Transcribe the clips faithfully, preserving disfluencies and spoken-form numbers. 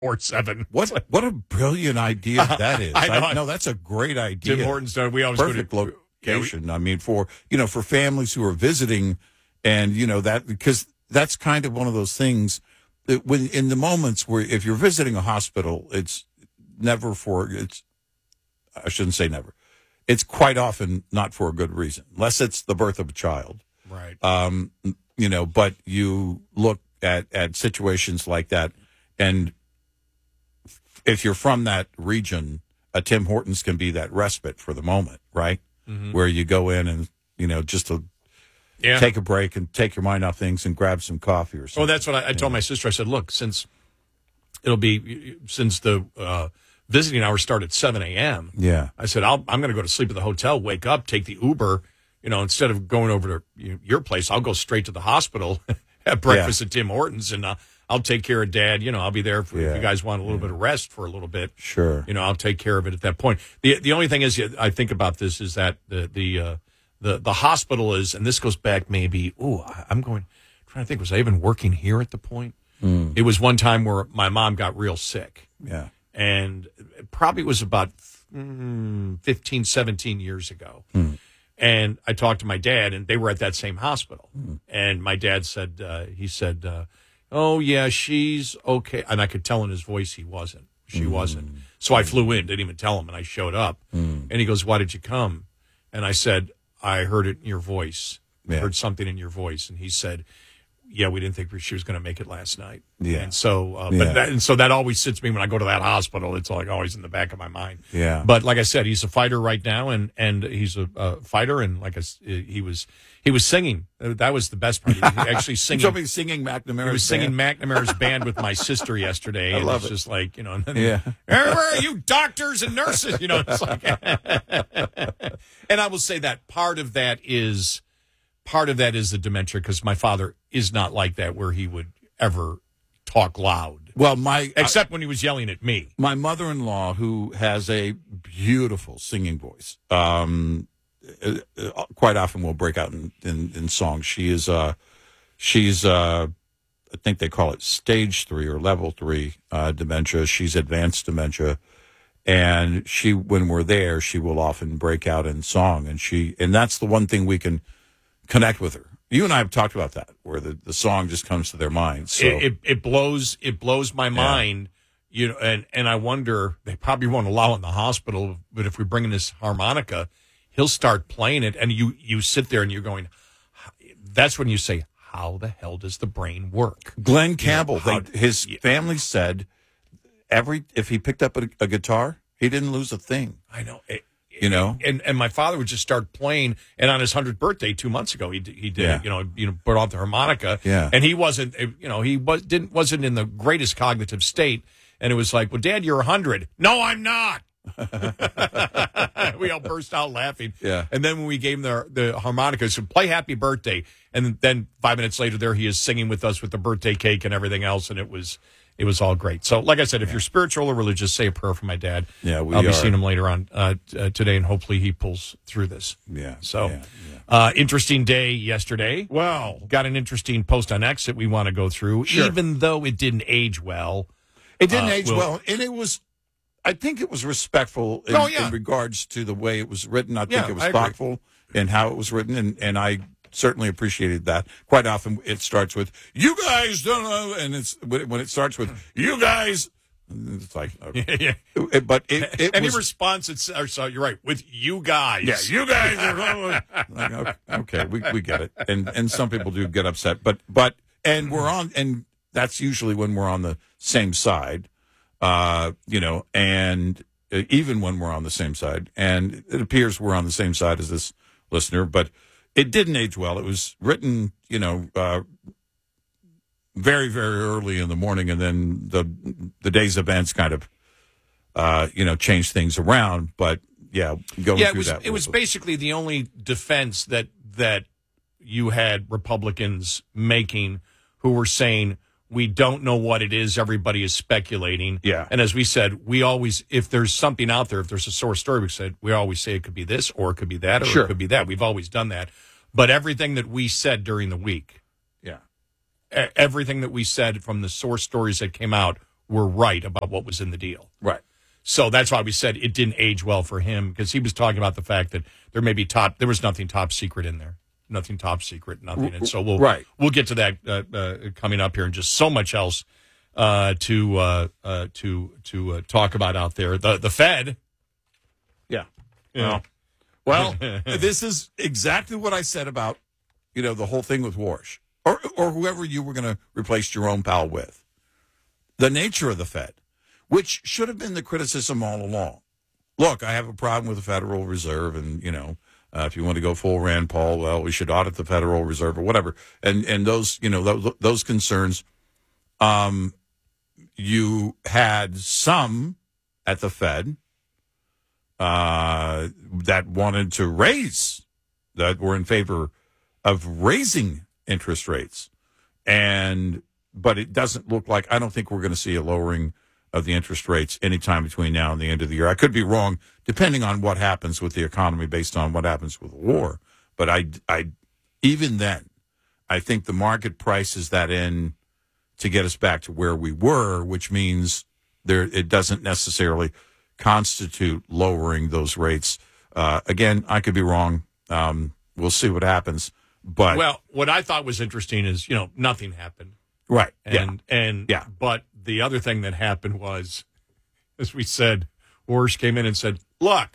or seven. What what a brilliant idea that is. I know. I, no, that's a great idea. Tim Hortons done. We always Perfect go to location. Yeah, we, I mean, for you know, for families who are visiting, and you know that because that's kind of one of those things that when in the moments where if you're visiting a hospital, it's never for it's. I shouldn't say never. It's quite often not for a good reason, unless it's the birth of a child. Right. Um, you know, but you look at, at situations like that, and if you're from that region, a Tim Hortons can be that respite for the moment, right? Mm-hmm. Where you go in and, you know, just to yeah. take a break and take your mind off things and grab some coffee or something. Well, that's what I, I told my sister. I said, look, since it'll be, since the uh, visiting hours start at seven a.m., yeah. I said, I'll, I'm going to go to sleep at the hotel, wake up, take the Uber. You know, instead of going over to you know, your place, I'll go straight to the hospital, have breakfast yeah. at Tim Hortons, and uh, I'll take care of Dad. You know, I'll be there for, yeah. if you guys want a little yeah. bit of rest for a little bit. Sure. You know, I'll take care of it at that point. The the only thing is, I think about this is that the the uh, the the hospital is, and this goes back maybe. Oh, I'm going trying to think. Was I even working here at the point? Mm. It was one time where my mom got real sick. Yeah, and it probably was about mm, fifteen, seventeen years ago. Mm. And I talked to my dad, and they were at that same hospital. Mm. And my dad said, uh, he said, uh, oh, yeah, she's okay. And I could tell in his voice he wasn't. She mm. wasn't. So I flew in, didn't even tell him, and I showed up. Mm. And he goes, why did you come? And I said, I heard it in your voice. I yeah. heard something in your voice. And he said, yeah, we didn't think she was going to make it last night. Yeah. And so, uh, yeah. but that, and so that always sits me when I go to that hospital. It's like always in the back of my mind. Yeah. But like I said, he's a fighter right now, and, and he's a, a fighter. And like I, he was, he was singing. That was the best part. He was actually singing. Somebody singing McNamara's He was singing band. McNamara's band with my sister yesterday. I and love it's it. just like, you know, and then, yeah. where are you doctors and nurses? You know, it's like, and I will say that part of that is, Part of that is the dementia because my father is not like that where he would ever talk loud. Well, my except I, when he was yelling at me. My mother-in-law, who has a beautiful singing voice, um, quite often will break out in, in, in songs. She is, uh, she's, uh, I think they call it stage three or level three uh, dementia. She's advanced dementia, and she, when we're there, she will often break out in song, and she, and that's the one thing we can connect with her. You and I have talked about that, where the, the song just comes to their mind. So it, it, it blows it blows my mind, yeah. you know, and, and I wonder, they probably won't allow it in the hospital, but if we bring in this harmonica, he'll start playing it, and you, you sit there and you're going, that's when you say, how the hell does the brain work? Glenn Campbell, you know, how, they, his yeah. family said every if he picked up a, a guitar, he didn't lose a thing. I know. It, You know, and and my father would just start playing. And on his hundredth birthday two months ago, he he did yeah. you know you know brought out the harmonica. Yeah. And he wasn't you know he was didn't wasn't in the greatest cognitive state. And it was like, well, Dad, you're a hundred. No, I'm not. We all burst out laughing. Yeah. And then when we gave him the the harmonica, said, play Happy Birthday. And then five minutes later, there he is singing with us with the birthday cake and everything else. And it was. It was all great. So, like I said, if yeah. you're spiritual or religious, say a prayer for my dad. Yeah, we I'll be are. seeing him later on uh, t- uh, today, and hopefully he pulls through this. Yeah. So, yeah, yeah. Uh, interesting day yesterday. Wow. Got an interesting post on X that we want to go through, sure. even though it didn't age well. It didn't uh, age we'll, well, and it was. I think it was respectful in, oh, yeah. in regards to the way it was written. I think yeah, it was thoughtful in how it was written, and, and I certainly appreciated that. Quite often it starts with, you guys don't know, and it's when it starts with, you guys, it's like, okay. yeah. It, but it, it Any was, response, it's, or, so you're right, with you guys. Yeah, you guys are, like, okay, okay, we, we get it. And, and some people do get upset, but, but, and we're on, and that's usually when we're on the same side, uh, you know, and even when we're on the same side, and it appears we're on the same side as this listener, but it didn't age well. It was written, you know, uh, very, very early in the morning, and then the the day's events kind of, uh, you know, changed things around. But yeah, going yeah, it through was that. it was basically the only defense that that you had Republicans making, who were saying, we don't know what it is. Everybody is speculating. Yeah. And as we said, we always, if there's something out there, if there's a source story, we said, we always say it could be this, or it could be that, or sure. it could be that. We've always done that. But everything that we said during the week, yeah, everything that we said from the source stories that came out were right about what was in the deal. Right. So that's why we said it didn't age well for him, because he was talking about the fact that there may be top, there was nothing top secret in there, nothing top secret, nothing. And so we'll right. we'll get to that uh, uh, coming up here, and just so much else uh, to uh, uh, to to uh, talk about out there. The the Fed, yeah, yeah. Well, this is exactly what I said about, you know, the whole thing with Warsh, or or whoever you were going to replace Jerome Powell with. The nature of the Fed, which should have been the criticism all along. Look, I have a problem with the Federal Reserve, and, you know, uh, if you want to go full Rand Paul, well, we should audit the Federal Reserve or whatever. And and those, you know, those, those concerns, um, you had some at the Fed uh, that wanted to raise, that were in favor of raising interest rates. And, but it doesn't look like, I don't think we're going to see a lowering of the interest rates anytime between now and the end of the year. I could be wrong, depending on what happens with the economy, based on what happens with the war. But I, I, even then, I think the market prices that in to get us back to where we were, which means there it doesn't necessarily constitute lowering those rates. Uh, again, I could be wrong. Um, we'll see what happens. But well, what I thought was interesting is, you know, nothing happened. Right. And, yeah. and, yeah. But the other thing that happened was, as we said, Warsh came in and said, look,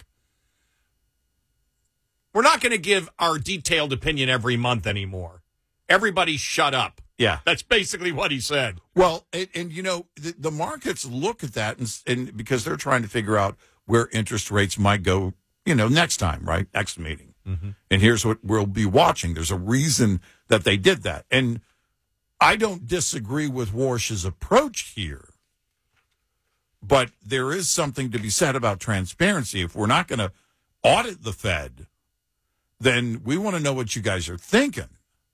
we're not going to give our detailed opinion every month anymore. Everybody shut up. Yeah. That's basically what he said. Well, and, and you know, the, the markets look at that and, and because they're trying to figure out where interest rates might go, you know, next time, right? Next meeting. Mm-hmm. And here's what we'll be watching. There's a reason that they did that. And I don't disagree with Warsh's approach here, but there is something to be said about transparency. If we're not going to audit the Fed, then we want to know what you guys are thinking.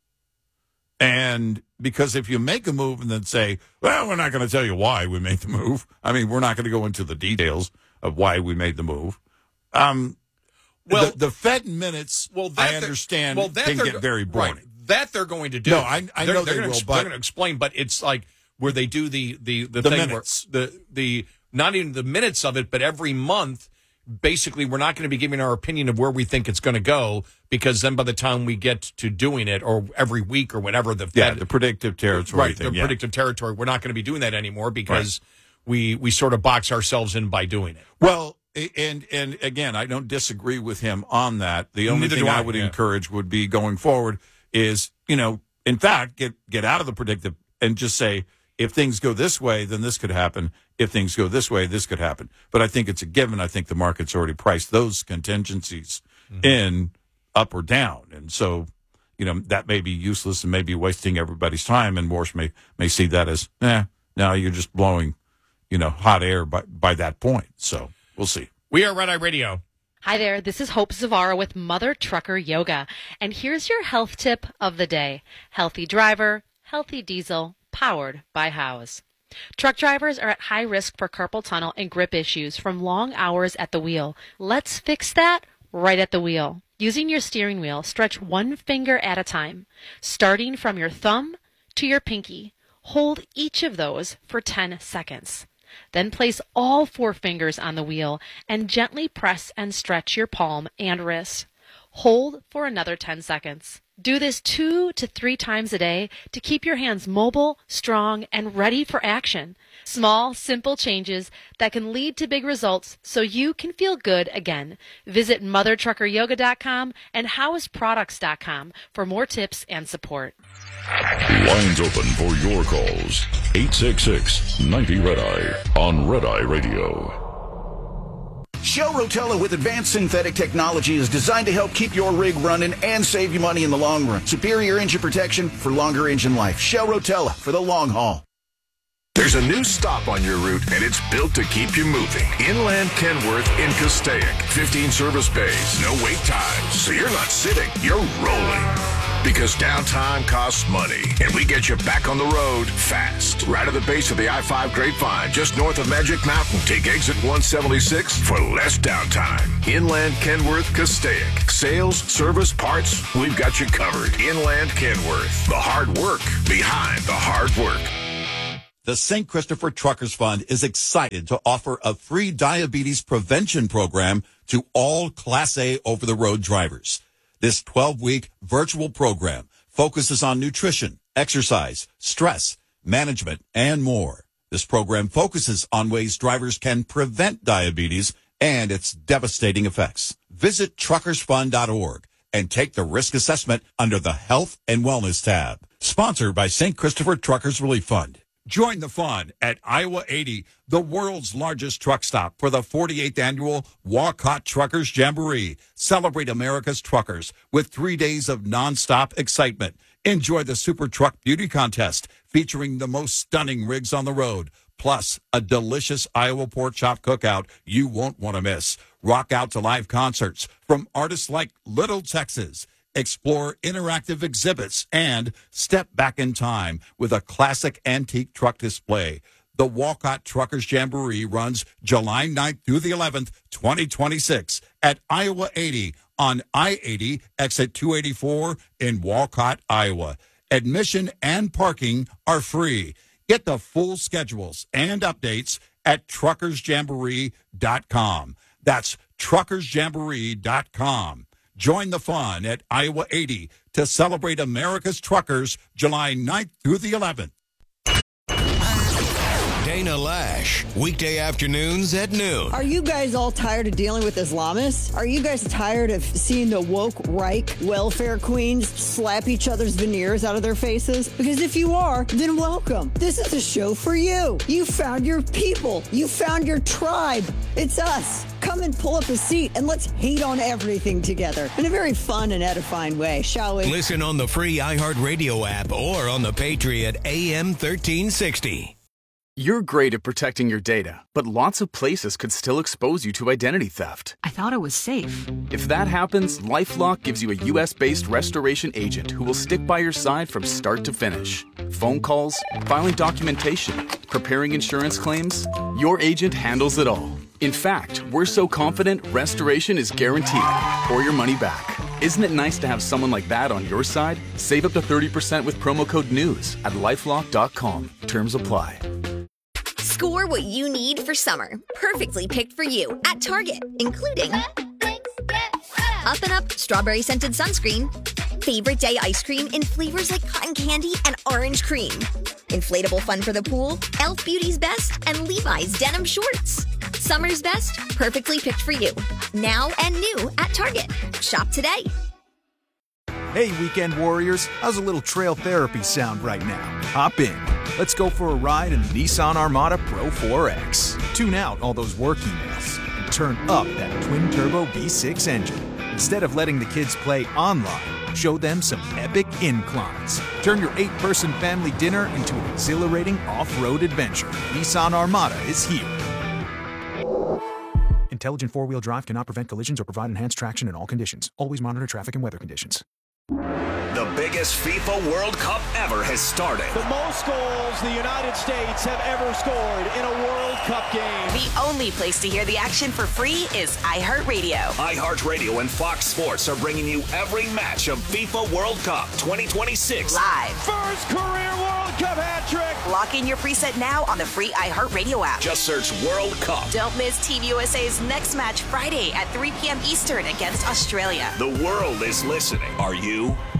And because if you make a move and then say, well, we're not going to tell you why we made the move. I mean, we're not going to go into the details of why we made the move. Um, well, the, the Fed minutes, well, I understand, well, can get very boring. Right. That they're going to do. No, I, I know they're they gonna will, ex- but they're going to explain. But it's like where they do the the the, the thing minutes. where the the not even the minutes of it, but every month. Basically, we're not going to be giving our opinion of where we think it's going to go, because then by the time we get to doing it, or every week or whatever, the Fed, yeah, the predictive territory, right? thing, the yeah. predictive territory. We're not going to be doing that anymore because right. we we sort of box ourselves in by doing it. Well. And and again, I don't disagree with him on that. The only Neither thing I, I would yeah. encourage would be going forward is, you know, in fact, get get out of the predictive and just say, if things go this way, then this could happen. If things go this way, this could happen. But I think it's a given. I think the market's already priced those contingencies mm-hmm. in up or down. And so, you know, that may be useless and may be wasting everybody's time. And Warsh may, may see that as, eh, now you're just blowing, you know, hot air by, by that point. So we'll see. We are Red Eye Radio. Hi there, this is Hope Zavara with Mother Trucker Yoga. And here's your health tip of the day. Healthy driver, healthy diesel, powered by Howes. Truck drivers are at high risk for carpal tunnel and grip issues from long hours at the wheel. Let's fix that right at the wheel. Using your steering wheel, stretch one finger at a time, starting from your thumb to your pinky. Hold each of those for ten seconds. Then place all four fingers on the wheel and gently press and stretch your palm and wrist. Hold for another ten seconds. Do this two to three times a day to keep your hands mobile, strong, and ready for action. Small, simple changes that can lead to big results so you can feel good again. Visit mother trucker yoga dot com and howes products dot com for more tips and support. Lines open for your calls. eight six six, ninety, Red Eye on Red Eye Radio. Shell Rotella with advanced synthetic technology is designed to help keep your rig running and save you money in the long run. Superior engine protection for longer engine life. Shell Rotella for the long haul. There's a new stop on your route, and it's built to keep you moving. Inland Kenworth in Castaic. fifteen service bays, no wait times. So you're not sitting, you're rolling. Because downtime costs money, and we get you back on the road fast. Right at the base of the I five Grapevine, just north of Magic Mountain. Take exit one seventy-six for less downtime. Inland Kenworth, Castaic. Sales, service, parts, we've got you covered. Inland Kenworth. The hard work behind the hard work. The Saint Christopher Truckers Fund is excited to offer a free diabetes prevention program to all Class A over-the-road drivers. This twelve-week virtual program focuses on nutrition, exercise, stress, management, and more. This program focuses on ways drivers can prevent diabetes and its devastating effects. Visit truckers fund dot org and take the risk assessment under the Health and Wellness tab. Sponsored by Saint Christopher Truckers Relief Fund. Join the fun at Iowa eighty, the world's largest truck stop, for the forty-eighth annual Walcott Truckers Jamboree. Celebrate America's truckers with three days of nonstop excitement. Enjoy the Super Truck Beauty Contest featuring the most stunning rigs on the road, plus a delicious Iowa pork chop cookout you won't want to miss. Rock out to live concerts from artists like Little Texas. Explore interactive exhibits and step back in time with a classic antique truck display. The Walcott Truckers Jamboree runs July ninth through the eleventh, twenty twenty-six at Iowa eighty on I eighty, exit two eighty-four in Walcott, Iowa. Admission and parking are free. Get the full schedules and updates at truckers jamboree dot com. That's truckers jamboree dot com. Join the fun at Iowa eighty to celebrate America's truckers July ninth through the eleventh. Dana Lash, weekday afternoons at noon. Are you guys all tired of dealing with Islamists? Are you guys tired of seeing the woke Reich welfare queens slap each other's veneers out of their faces? Because if you are, then welcome. This is a show for you. You found your people. You found your tribe. It's us. Come and pull up a seat and let's hate on everything together in a very fun and edifying way, shall we? Listen on the free iHeartRadio app or on the Patriot A M thirteen sixty. You're great at protecting your data, but lots of places could still expose you to identity theft. I thought it was safe. If that happens, LifeLock gives you a U S-based restoration agent who will stick by your side from start to finish. Phone calls, filing documentation, preparing insurance claims, your agent handles it all. In fact, we're so confident restoration is guaranteed or your money back. Isn't it nice to have someone like that on your side? Save up to thirty percent with promo code NEWS at lifelock dot com. Terms apply. Score what you need for summer. Perfectly picked for you at Target, including Up and Up Strawberry Scented Sunscreen, Favorite Day Ice Cream in flavors like cotton candy and orange cream, Inflatable Fun for the Pool, Elf Beauty's Best, and Levi's Denim Shorts. Summer's best, perfectly picked for you. Now and new at Target. Shop today. Hey, weekend warriors, how's a little trail therapy sound right now? Hop in. Let's go for a ride in the Nissan Armada Pro four X. Tune out all those work emails and turn up that twin-turbo V six engine. Instead of letting the kids play online, show them some epic inclines. Turn your eight-person family dinner into an exhilarating off-road adventure. Nissan Armada is here. Intelligent four-wheel drive cannot prevent collisions or provide enhanced traction in all conditions. Always monitor traffic and weather conditions. The biggest FIFA World Cup ever has started. The most goals the United States have ever scored in a World Cup game. The only place to hear the action for free is iHeartRadio. iHeartRadio and Fox Sports are bringing you every match of FIFA World Cup twenty twenty-six. Live. First career World Cup hat trick. Lock in your preset now on the free iHeartRadio app. Just search World Cup. Don't miss Team U S A's next match Friday at three p.m. Eastern against Australia. The world is listening. Are you?